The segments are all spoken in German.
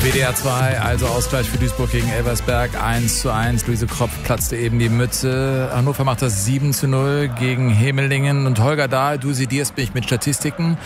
WDR 2, also Ausgleich für Duisburg gegen Elversberg, 1:1. Luise Kropf platzte eben die Mütze. Hannover macht das 7:0 gegen Hemelingen. Und Holger Dahl, du sedierst mich mit Statistiken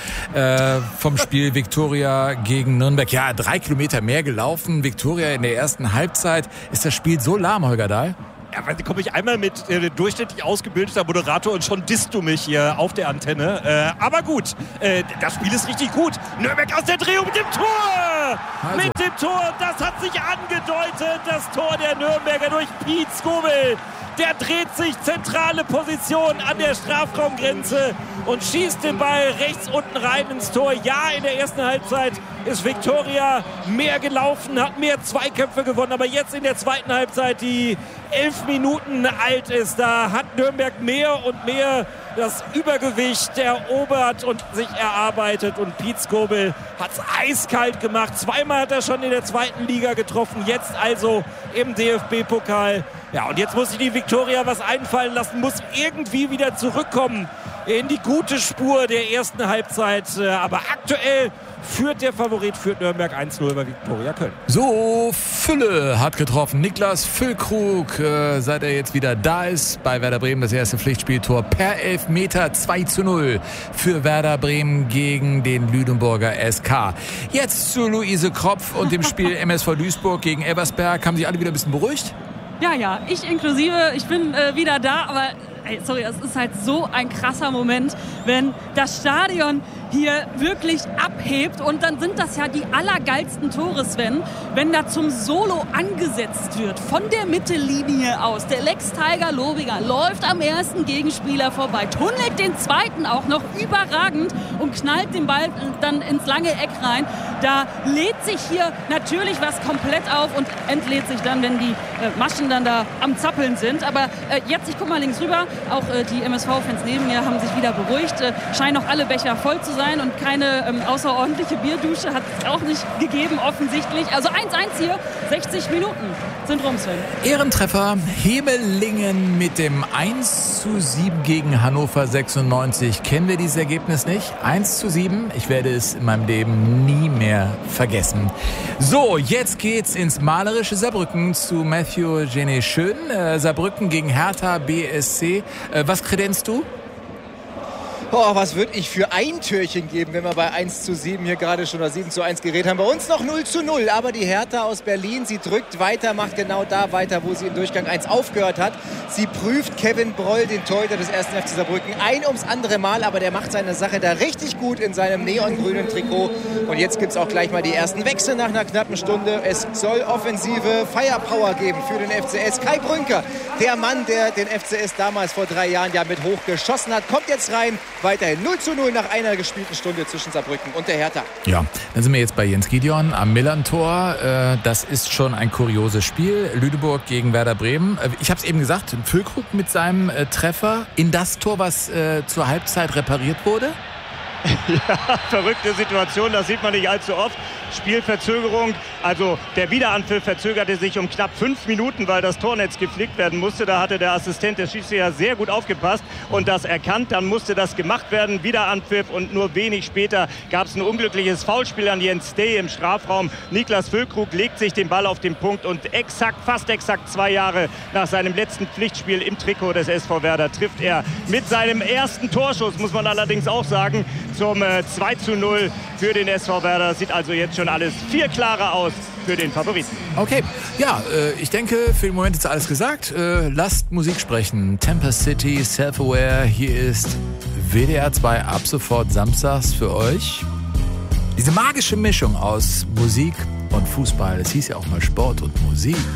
vom Spiel Viktoria gegen Nürnberg. Ja, 3 Kilometer mehr gelaufen. Viktoria in der ersten Halbzeit. Ist das Spiel so lahm, Holger Dahl? Ja, weil komme ich einmal mit durchschnittlich ausgebildeter Moderator und schon disst du mich hier auf der Antenne. Aber gut, das Spiel ist richtig gut. Nürnberg aus der Drehung mit dem Tor! Also. Mit dem Tor, das hat sich angedeutet. Das Tor der Nürnberger durch Piet Skobel. Der dreht sich, zentrale Position an der Strafraumgrenze und schießt den Ball rechts unten rein ins Tor. Ja, in der ersten Halbzeit ist Viktoria mehr gelaufen, hat mehr Zweikämpfe gewonnen. Aber jetzt in der zweiten Halbzeit, die 11 Minuten alt ist, da hat Nürnberg mehr und mehr das Übergewicht erobert und sich erarbeitet. Und Piet Skobel hat es eiskalt gemacht. Zweimal hat er schon in der zweiten Liga getroffen, jetzt also im DFB-Pokal. Ja, und jetzt muss sich die Viktoria was einfallen lassen, muss irgendwie wieder zurückkommen in die gute Spur der ersten Halbzeit. Aber aktuell führt der Favorit, führt Nürnberg 1:0 bei Viktoria Köln. So, Fülle hat getroffen. Niklas Füllkrug, seit er jetzt wieder da ist bei Werder Bremen, das erste Pflichtspieltor per Elfmeter, 2:0 für Werder Bremen gegen den Lüneburger SK. Jetzt zu Luise Kropf und dem Spiel MSV Duisburg gegen Elversberg. Haben sich alle wieder ein bisschen beruhigt? Ja, ich inklusive. Ich bin wieder da, aber sorry, es ist halt so ein krasser Moment, wenn das Stadion hier wirklich abhebt und dann sind das ja die allergeilsten Tore, Sven, wenn da zum Solo angesetzt wird, von der Mittellinie aus. Der Lex Tiger Lobiger läuft am ersten Gegenspieler vorbei, tunnelt den zweiten auch noch überragend und knallt den Ball dann ins lange Eck rein. Da lädt sich hier natürlich was komplett auf und entlädt sich dann, wenn die Maschen dann da am Zappeln sind. Aber jetzt, ich guck mal links rüber, auch die MSV-Fans neben mir haben sich wieder beruhigt, scheinen noch alle Becher voll zu sein und keine außerordentliche Bierdusche hat es auch nicht gegeben, offensichtlich. Also 1:1 hier, 60 Minuten sind rum, Sven. Ehrentreffer, Hemelingen mit dem 1:7 gegen Hannover 96. Kennen wir dieses Ergebnis nicht? 1:7, ich werde es in meinem Leben nie mehr vergessen. So, jetzt geht's ins malerische Saarbrücken zu Matthew Genet Schön. Saarbrücken gegen Hertha BSC. Was kredenzt du? Oh, was würde ich für ein Türchen geben, wenn wir bei 1:7 hier gerade schon oder 7:1 geredet haben. Bei uns noch 0:0, aber die Hertha aus Berlin, sie drückt weiter, macht genau da weiter, wo sie in Durchgang 1 aufgehört hat. Sie prüft Kevin Broll, den Torhüter des 1. FC Saarbrücken, ein ums andere Mal, aber der macht seine Sache da richtig gut in seinem neongrünen Trikot. Und jetzt gibt es auch gleich mal die ersten Wechsel nach einer knappen Stunde. Es soll offensive Firepower geben für den FCS. Kai Brünker, der Mann, der den FCS damals vor 3 Jahren ja mit hoch geschossen hat, kommt jetzt rein. Weiterhin 0:0 nach einer gespielten Stunde zwischen Saarbrücken und der Hertha. Ja, dann sind wir jetzt bei Jens Gideon am Millern-Tor. Das ist schon ein kurioses Spiel. Lüneburg gegen Werder Bremen. Ich habe es eben gesagt, Füllkrug mit seinem Treffer in das Tor, was zur Halbzeit repariert wurde. Ja, verrückte Situation, das sieht man nicht allzu oft. Spielverzögerung, also der Wiederanpfiff verzögerte sich um knapp 5 Minuten, weil das Tornetz geflickt werden musste. Da hatte der Assistent des Schiedsrichters sehr gut aufgepasst und das erkannt. Dann musste das gemacht werden, Wiederanpfiff und nur wenig später gab es ein unglückliches Foulspiel an Jens Day im Strafraum. Niklas Füllkrug legt sich den Ball auf den Punkt und fast exakt 2 Jahre nach seinem letzten Pflichtspiel im Trikot des SV Werder trifft er mit seinem ersten Torschuss, muss man allerdings auch sagen, zum 2:0 für den SV Werder. Sieht also jetzt schon alles viel klarer aus für den Favoriten. Okay, ja, ich denke, für den Moment ist alles gesagt. Lasst Musik sprechen. Tempest City, Self-Aware. Hier ist WDR 2 ab sofort samstags für euch. Diese magische Mischung aus Musik und Fußball. Es hieß ja auch mal Sport und Musik.